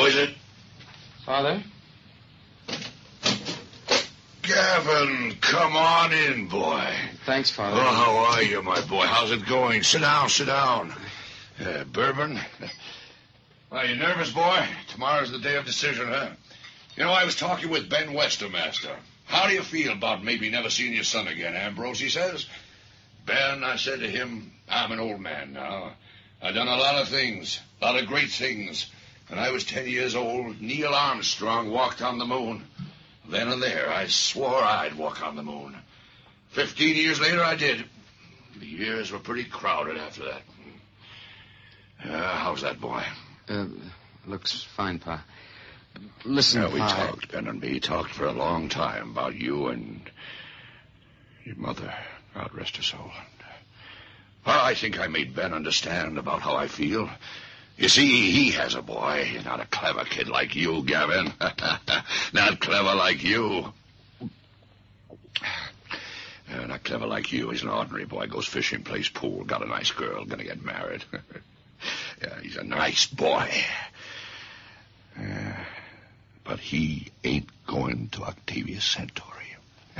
Who is it? Father? Gavin, come on in, boy. Thanks, Father. Oh, how are you, my boy? How's it going? Sit down. Bourbon? Are you nervous, boy? Tomorrow's the day of decision, huh? You know, I was talking with Ben Westermaster. How do you feel about maybe never seeing your son again, Ambrose, he says? Ben, I said to him, I'm an old man now. I've done a lot of things, a lot of great things. When I was 10 years old, Neil Armstrong walked on the moon. Then and there, I swore I'd walk on the moon. 15 years later, I did. The years were pretty crowded after that. How's that, boy? Looks fine, Pa. Listen, we Pa... talked, Ben and me talked for a long time about you and your mother. God rest her soul. I think I made Ben understand about how I feel. You see, he has a boy. He's not a clever kid like you, Gavin. Not clever like you. Not clever like you. He's an ordinary boy. Goes fishing, plays pool, got a nice girl, gonna get married. Yeah, he's a nice boy. But he ain't going to Octavius Centauri.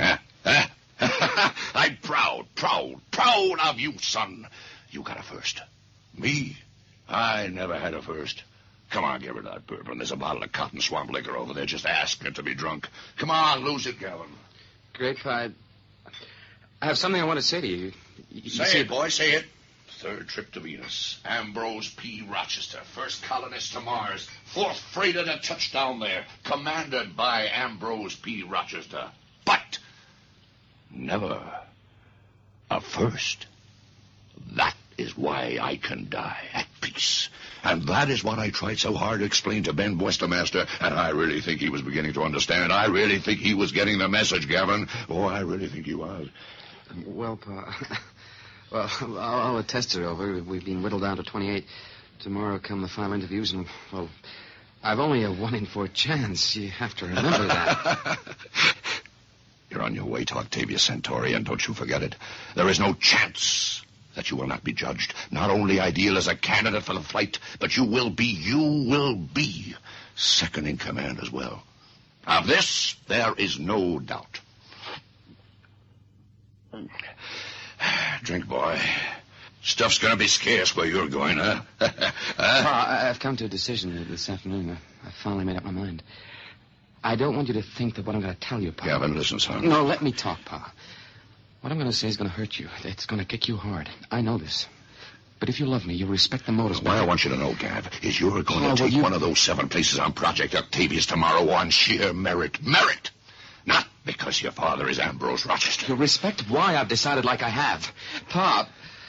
I'm proud of you, son. You got a first. Me? I never had a first. Come on, get rid of that bourbon. There's a bottle of cotton swamp liquor over there just asking to be drunk. Come on, lose it, Gavin. Great, Pa. I have something I want to say to you. Say it, boy, say it. Third trip to Venus. Ambrose P. Rochester, first colonist to Mars. Fourth freighter to touch down there. Commanded by Ambrose P. Rochester. But never a first. That is why I can die at peace. And that is what I tried so hard to explain to Ben Westermaster, and I really think he was beginning to understand. I really think he was getting the message, Gavin. Oh, I really think he was. Well, Pa... Well, all the tests are over. We've been whittled down to 28. Tomorrow come the final interviews, and, well, I've only a 1 in 4 chance. You have to remember that. You're on your way to Octavius Centauri, and don't you forget it. There is no chance that you will not be judged. Not only ideal as a candidate for the flight, but you will be second in command as well. Of this, there is no doubt. Drink, boy. Stuff's gonna be scarce where you're going, huh? Pa, I've come to a decision this afternoon. I finally made up my mind. I don't want you to think that what I'm going to tell you, Pa... Gavin, listen, son. No, let me talk, Pa. What I'm going to say is going to hurt you. It's going to kick you hard. I know this. But if you love me, you'll respect the motives... What I want you to know, Gav, is you're going to take one of those 7 places on Project Octavius tomorrow on sheer merit. Merit! Not because your father is Ambrose Rochester. You'll respect why I've decided like I have. Pa...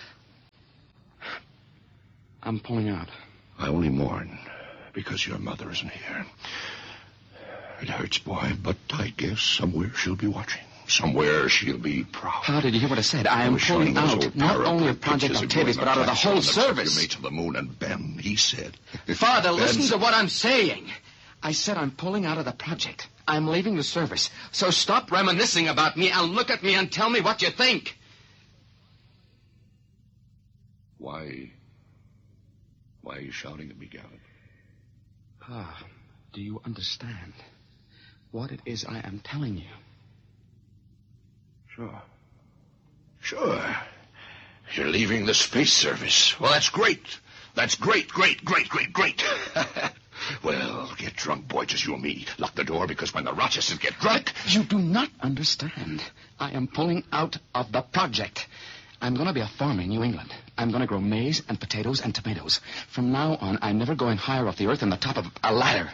I'm pulling out. I only mourn because your mother isn't here. It hurts, boy, but I guess somewhere she'll be watching. Somewhere she'll be proud. How did you hear what I said? I am pulling out not only of Project Octavius, but out of the whole service. You made to the moon, and Ben, he said... Father, listen to what I'm saying. I said I'm pulling out of the project. I'm leaving the service. So stop reminiscing about me and look at me and tell me what you think. Why are you shouting at me, Gavin? Pa, do you understand what it is I am telling you? Sure. You're leaving the space service. Well, that's great. That's great. Well, get drunk, boy, just you and me. Lock the door, because when the Rochesters get drunk... You do not understand. I am pulling out of the project. I'm going to be a farmer in New England. I'm going to grow maize and potatoes and tomatoes. From now on, I'm never going higher off the earth than the top of a ladder.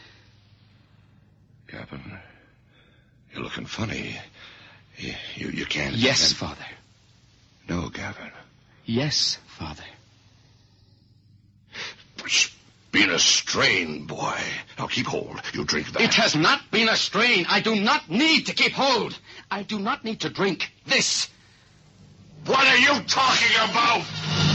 Gavin, you're looking funny. You can't... Yes, Father. No, Gavin. Yes, Father. It's been a strain, boy. Now keep hold. You drink that. It has not been a strain. I do not need to keep hold. I do not need to drink this. What are you talking about?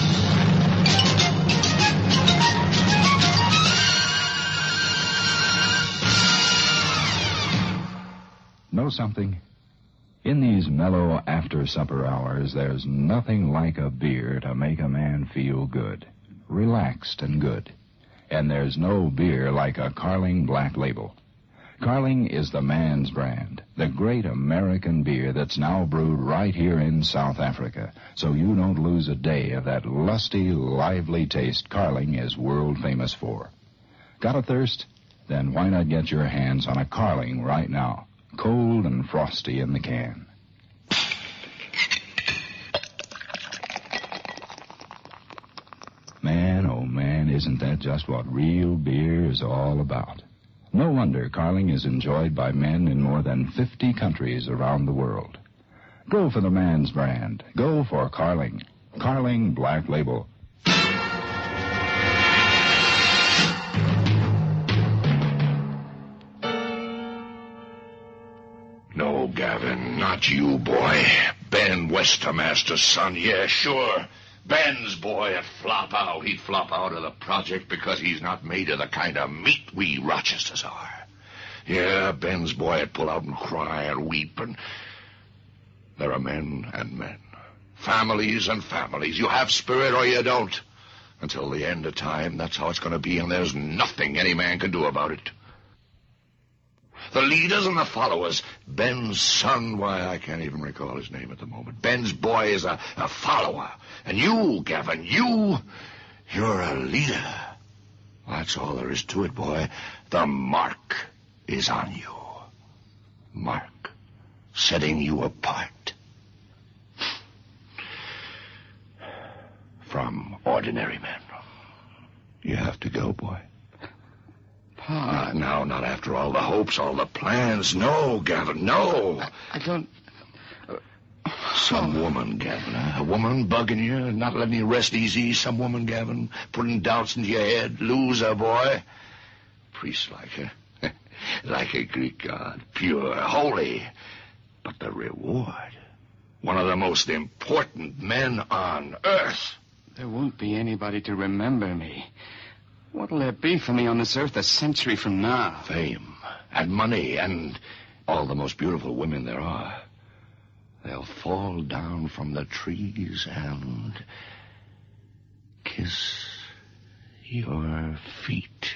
Know something? In these mellow after-supper hours, there's nothing like a beer to make a man feel good, relaxed and good. And there's no beer like a Carling Black Label. Carling is the man's brand, the great American beer that's now brewed right here in South Africa, so you don't lose a day of that lusty, lively taste Carling is world famous for. Got a thirst? Then why not get your hands on a Carling right now, cold and frosty in the can. Man, oh man, isn't that just what real beer is all about? No wonder Carling is enjoyed by men in more than 50 countries around the world. Go for the man's brand. Go for Carling. Carling Black Label. No, Gavin, not you, boy. Ben Westermaster's son, yeah, sure. Ben's boy would flop out. He'd flop out of the project because he's not made of the kind of meat we Rochesters are. Yeah, Ben's boy would pull out and cry and weep, and there are men and men. Families and families. You have spirit or you don't. Until the end of time, that's how it's going to be, and there's nothing any man can do about it. The leaders and the followers. Ben's son, why, I can't even recall his name at the moment. Ben's boy is a follower. And you, Gavin, you're a leader. That's all there is to it, boy. The mark is on you. Mark, setting you apart from ordinary men. You have to go, boy. Pa. Not now, not after all the hopes, all the plans. No, Gavin, no. I don't... Some woman, Gavin, huh? A woman bugging you, not letting you rest easy. Some woman, Gavin, putting doubts into your head. Loser, boy. Priest like her. Like a Greek god. Pure, holy. But the reward. One of the most important men on earth. There won't be anybody to remember me. What'll there be for me on this earth a century from now? Fame and money and all the most beautiful women there are. They'll fall down from the trees and kiss your feet.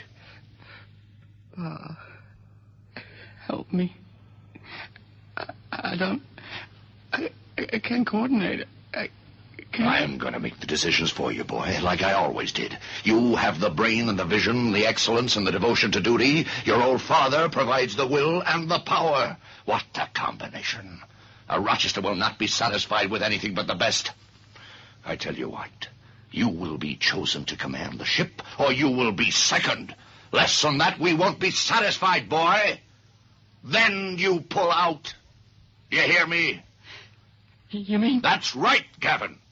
Help me. I can't coordinate it. I'm going to make the decisions for you, boy, like I always did. You have the brain and the vision, the excellence and the devotion to duty. Your old father provides the will and the power. What a combination. A Rochester will not be satisfied with anything but the best. I tell you what, you will be chosen to command the ship, or you will be second. Less than that, we won't be satisfied, boy. Then you pull out. You hear me? You mean? That's right, Gavin.